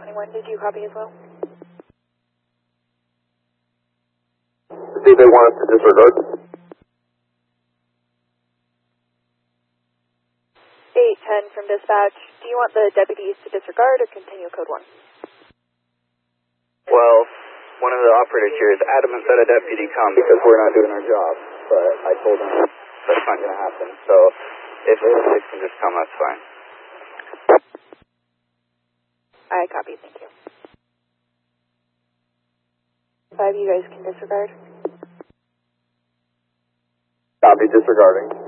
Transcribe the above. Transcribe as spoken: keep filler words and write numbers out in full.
twenty-one, did you copy as well? Do they want us to disregard? eight ten from dispatch, do you want the deputies to disregard or continue code one? Well, one of the operators here is adamant that a deputy come because we're not doing our job, but I told him that's not going to happen, so if they can just come, that's fine. I copy, thank you. Five, you guys can disregard. Copy, disregarding.